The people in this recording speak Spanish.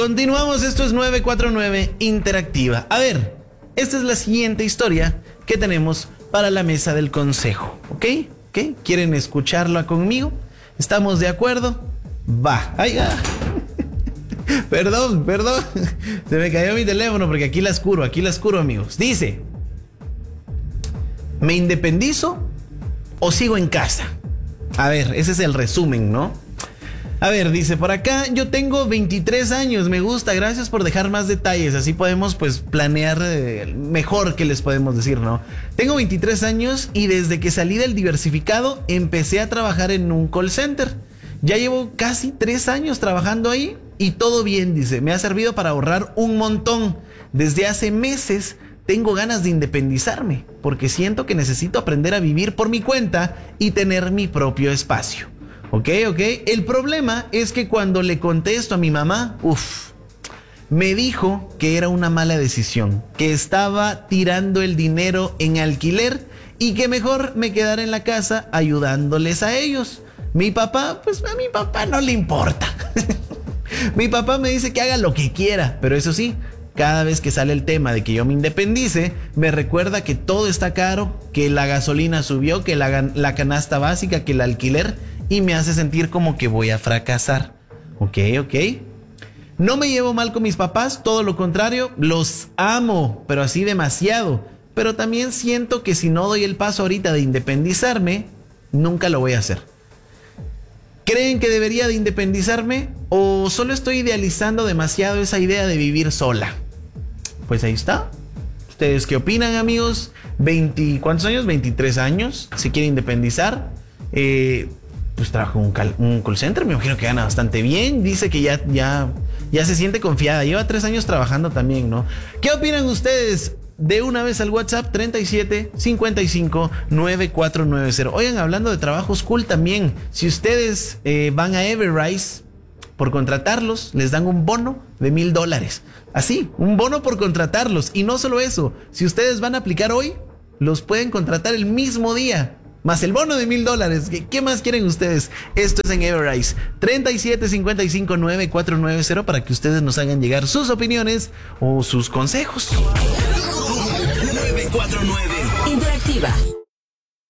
Continuamos, esto es 949 Interactiva. A ver, esta es la siguiente historia que tenemos para la mesa del consejo, ¿ok? ¿Quieren escucharla conmigo? ¿Estamos de acuerdo? Va, ay, Perdón, se me cayó mi teléfono porque aquí las curo, amigos. Dice: ¿me independizo o sigo en casa? A ver, ese es el resumen, ¿no? A ver, dice por acá: yo tengo 23 años, me gusta, gracias por dejar más detalles, así podemos pues planear mejor qué les podemos decir, ¿no? Tengo 23 años y desde que salí del diversificado empecé a trabajar en un call center. Ya llevo casi 3 años trabajando ahí y todo bien, dice, me ha servido para ahorrar un montón. Desde hace meses tengo ganas de independizarme porque siento que necesito aprender a vivir por mi cuenta y tener mi propio espacio. Ok. El problema es que cuando le contesto a mi mamá, me dijo que era una mala decisión, que estaba tirando el dinero en alquiler y que mejor me quedara en la casa ayudándoles a ellos. Mi papá, pues a mi papá no le importa. Mi papá me dice que haga lo que quiera, pero eso sí, cada vez que sale el tema de que yo me independice, me recuerda que todo está caro, que la gasolina subió, que la canasta básica, que el alquiler, y me hace sentir como que voy a fracasar. Ok. No me llevo mal con mis papás, todo lo contrario, los amo, pero así demasiado. Pero también siento que si no doy el paso ahorita de independizarme, nunca lo voy a hacer. ¿Creen que debería de independizarme o solo estoy idealizando demasiado esa idea de vivir sola? Pues ahí está. ¿Ustedes qué opinan, amigos? ¿Cuántos años? 23 años. ¿Se quiere independizar? Pues trabaja en un call center. Me imagino que gana bastante bien. Dice que ya se siente confiada. Lleva 3 años trabajando también, ¿no? ¿Qué opinan ustedes? De una vez al WhatsApp 37 55 9490. Oigan, hablando de trabajos cool también, si ustedes van a Everrise, por contratarlos, les dan un bono de $1,000. Así, un bono por contratarlos. Y no solo eso, si ustedes van a aplicar hoy, los pueden contratar el mismo día, más el bono de $1,000. ¿Qué más quieren ustedes? Esto es en Everrise. 37 55 9490 para que ustedes nos hagan llegar sus opiniones o sus consejos. 949 Interactiva.